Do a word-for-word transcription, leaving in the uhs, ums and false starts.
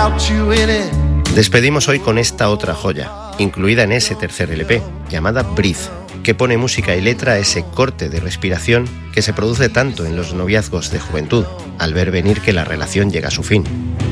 without you in it. Despedimos hoy con esta otra joya, incluida en ese tercer L P, llamada Breathe, que pone música y letra a ese corte de respiración que se produce tanto en los noviazgos de juventud, al ver venir que la relación llega a su fin.